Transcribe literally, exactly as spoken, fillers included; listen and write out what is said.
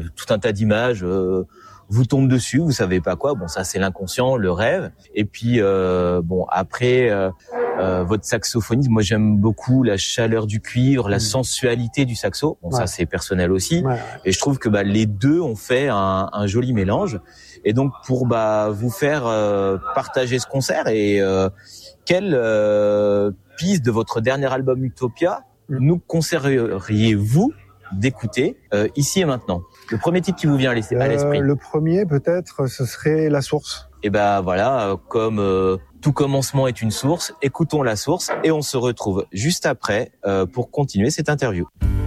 Tout un tas d'images euh, vous tombent dessus, vous savez pas quoi. Bon, ça c'est l'inconscient, le rêve. Et puis euh, bon, après euh, euh, votre saxophoniste, moi j'aime beaucoup la chaleur du cuivre, la sensualité du saxo. Bon, ouais. Ça c'est personnel aussi. Ouais, ouais. Et je trouve que bah les deux ont fait un, un joli mélange. Et donc pour bah vous faire euh, partager ce concert et euh, quelle euh, piste de votre dernier album Utopia mm. nous conseilleriez-vous d'écouter euh, ici et maintenant? Le premier titre qui vous vient à l'esprit. Euh, le premier, peut-être, ce serait La Source. Et ben voilà, euh, comme euh, tout commencement est une source, écoutons La Source et on se retrouve juste après euh, pour continuer cette interview.